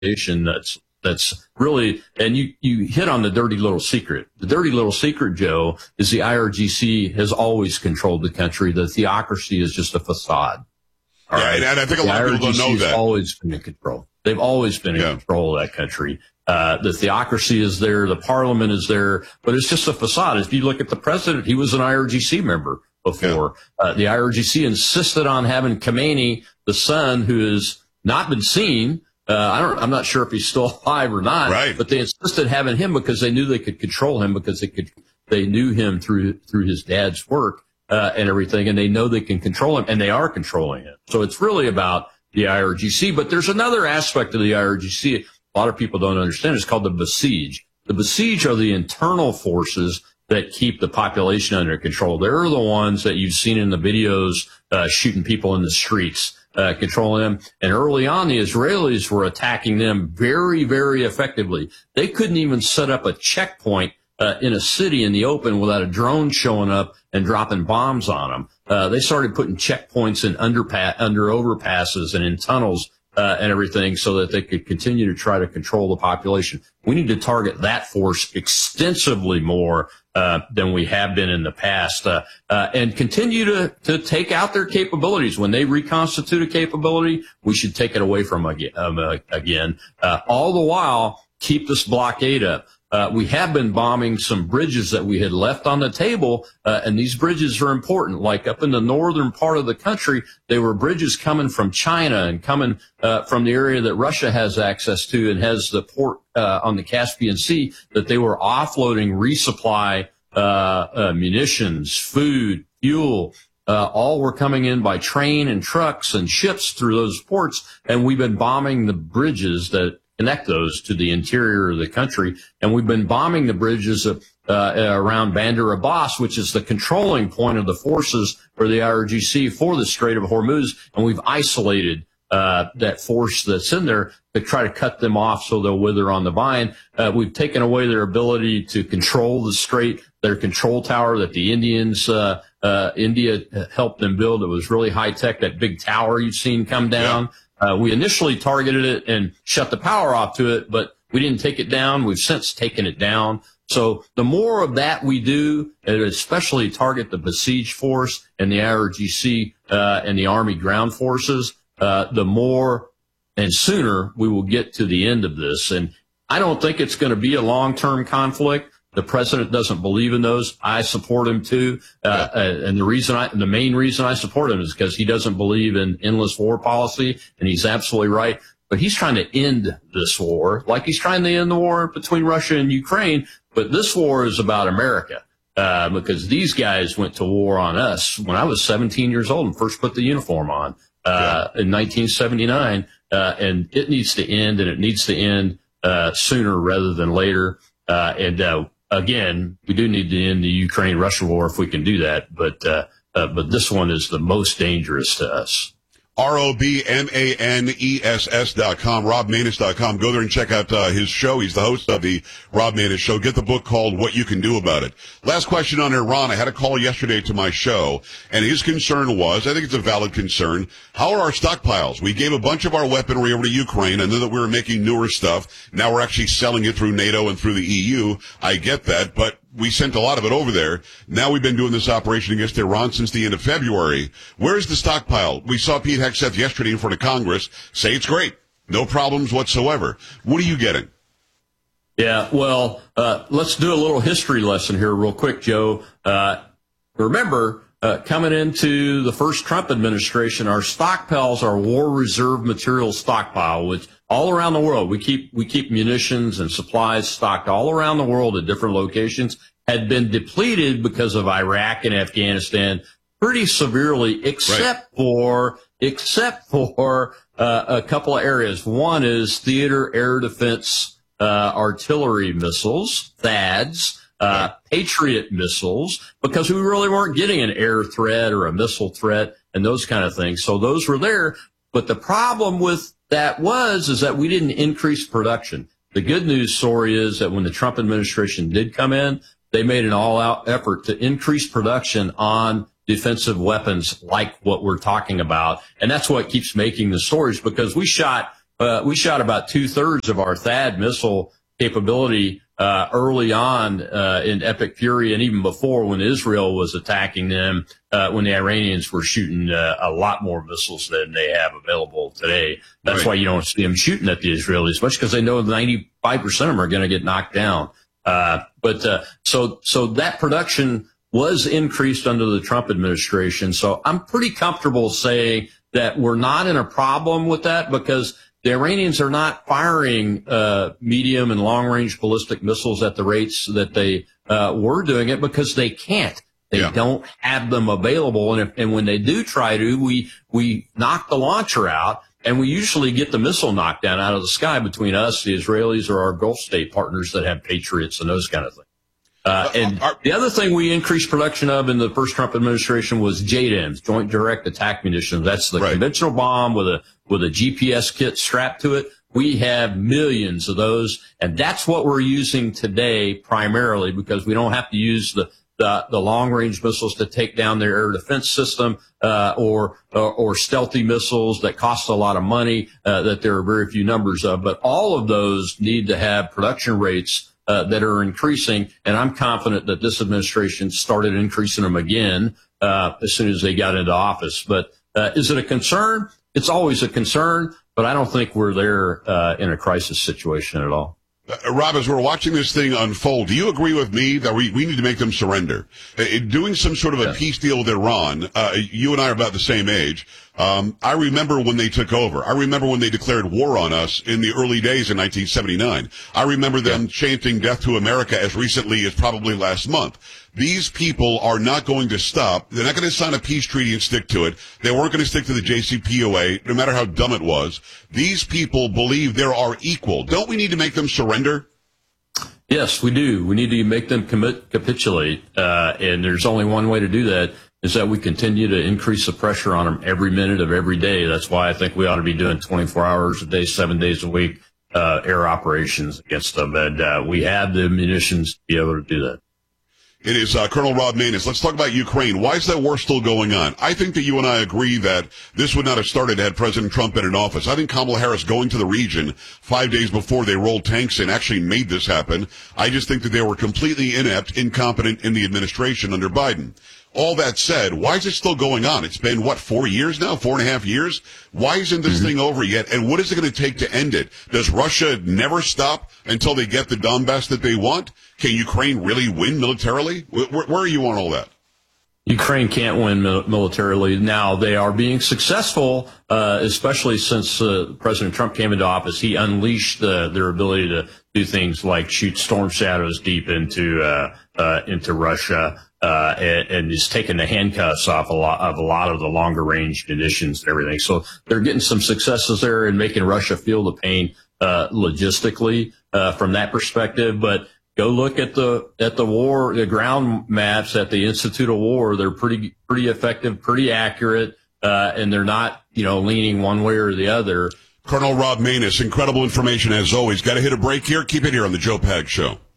population that's really, and you hit on the dirty little secret. The dirty little secret, Joe, is the IRGC has always controlled the country. The theocracy is just a facade. All right. And I think a lot of people don't know that. Always been in control. They've always been in control of that country. The theocracy is there. The parliament is there, but it's just a facade. If you look at the president, he was an IRGC member before. The IRGC insisted on having Khamenei, the son, who has not been seen. I'm not sure if he's still alive or not, right. But they insisted having him because they knew they could control him because they knew him through his dad's work, and everything. And they know they can control him, and they are controlling him. So it's really about the IRGC. But there's another aspect of the IRGC a lot of people don't understand. It's called the Basij. The Basij are the internal forces that keep the population under control. They're the ones that you've seen in the videos, shooting people in the streets, controlling them. And early on, the Israelis were attacking them very, very effectively. They couldn't even set up a checkpoint in a city in the open without a drone showing up and dropping bombs on them. They started putting checkpoints in under overpasses and in tunnels and everything so that they could continue to try to control the population. We need to target that force extensively more than we have been in the past, and continue to take out their capabilities. When they reconstitute a capability, we should take it away from again. All the while, keep this blockade up. We have been bombing some bridges that we had left on the table, and these bridges are important. Like up in the northern part of the country, they were bridges coming from China and coming from the area that Russia has access to and has the port on the Caspian Sea, that they were offloading resupply munitions, food, fuel. All were coming in by train and trucks and ships through those ports, and we've been bombing the bridges that connect those to the interior of the country. And we've been bombing the bridges around Bandar Abbas, which is the controlling point of the forces for the IRGC for the Strait of Hormuz. And we've isolated that force that's in there to try to cut them off so they'll wither on the vine. We've taken away their ability to control the strait, their control tower that the Indians, India helped them build. It was really high tech, that big tower you've seen come down. Yeah. We initially targeted it and shut the power off to it, but we didn't take it down. We've since taken it down. So the more of that we do, and especially target the Basij force and the IRGC and the Army ground forces, the more and sooner we will get to the end of this. And I don't think it's going to be a long-term conflict. The president doesn't believe in those. I support him too. And the main reason I support him is because he doesn't believe in endless war policy, and he's absolutely right. But he's trying to end this war, like he's trying to end the war between Russia and Ukraine. But this war is about America, because these guys went to war on us when I was 17 years old and first put the uniform on, in 1979. And it needs to end, and it needs to end, sooner rather than later. Again, we do need to end the Ukraine-Russia war if we can do that, but this one is the most dangerous to us. ROBMANESS.com, RobManess.com. Go there and check out his show. He's the host of the Rob Maness Show. Get the book called What You Can Do About It. Last question on Iran. I had a call yesterday to my show, and his concern was, I think it's a valid concern, how are our stockpiles? We gave a bunch of our weaponry over to Ukraine, and then that we were making newer stuff. Now we're actually selling it through NATO and through the EU. I get that, but we sent a lot of it over there. Now we've been doing this operation against Iran since the end of February. Where's the stockpile? We saw Pete Hegseth yesterday in front of Congress say it's great. No problems whatsoever. What are you getting? Yeah, well, let's do a little history lesson here real quick, Joe. Remember, coming into the first Trump administration, our stockpiles, our war reserve material stockpile, which all around the world, we keep munitions and supplies stocked all around the world at different locations, had been depleted because of Iraq and Afghanistan pretty severely, except for a couple of areas. One is theater air defense artillery missiles, THAADs, Patriot missiles, because we really weren't getting an air threat or a missile threat and those kind of things. So those were there. But the problem with that is that we didn't increase production. The good news story is that when the Trump administration did come in, they made an all-out effort to increase production on defensive weapons like what we're talking about. And that's what keeps making the stories, because we shot we shot about 2/3 of our THAAD missile capability early on in Epic Fury, and even before when Israel was attacking them, when the Iranians were shooting a lot more missiles than they have available today. That's why you don't see them shooting at the Israelis much, because they know 95% of them are going to get knocked down. So that production was increased under the Trump administration. So I'm pretty comfortable saying that we're not in a problem with that, because the Iranians are not firing medium and long-range ballistic missiles at the rates that they were doing it, because they can't. They don't have them available. And when they do try to, we knock the launcher out, and we usually get the missile knocked down out of the sky between us, the Israelis, or our Gulf state partners that have Patriots and those kind of things. And the other thing we increased production of in the first Trump administration was JDAMs, Joint Direct Attack Munitions. That's the conventional bomb with a GPS kit strapped to it. We have millions of those, and that's what we're using today primarily, because we don't have to use the long-range missiles to take down their air defense system, or stealthy missiles that cost a lot of money, that there are very few numbers of. But all of those need to have production rates that are increasing, and I'm confident that this administration started increasing them again as soon as they got into office. But is it a concern? It's always a concern, but I don't think we're there in a crisis situation at all. Rob, as we're watching this thing unfold, do you agree with me that we need to make them surrender? Doing some sort of a peace deal with Iran, you and I are about the same age. I remember when they took over. I remember when they declared war on us in the early days in 1979. I remember them chanting death to America as recently as probably last month. These people are not going to stop. They're not going to sign a peace treaty and stick to it. They weren't going to stick to the JCPOA, no matter how dumb it was. These people believe there are equal. Don't we need to make them surrender? Yes, we do. We need to make them capitulate. And there's only one way to do that, is that we continue to increase the pressure on them every minute of every day. That's why I think we ought to be doing 24 hours a day, 7 days a week, air operations against them. And we have the munitions to be able to do that. It is Colonel Rob Maness. Let's talk about Ukraine. Why is that war still going on? I think that you and I agree that this would not have started had President Trump been in office. I think Kamala Harris going to the region 5 days before they rolled tanks in actually made this happen. I just think that they were completely inept, incompetent in the administration under Biden. All that said, why is it still going on? It's been, 4 years now? 4.5 years? Why isn't this thing over yet? And what is it going to take to end it? Does Russia never stop until they get the Donbass that they want? Can Ukraine really win militarily? Where are you on all that? Ukraine can't win militarily. Now, they are being successful, especially since President Trump came into office. He unleashed their ability to do things like shoot storm shadows deep into Russia. And he's taken the handcuffs off a lot of the longer range munitions and everything. So they're getting some successes there in making Russia feel the pain, logistically, from that perspective. But go look at the ground maps at the Institute of War. They're pretty effective, pretty accurate, and they're not, leaning one way or the other. Colonel Rob Maness, incredible information as always. Got to hit a break here. Keep it here on the Joe Pags Show.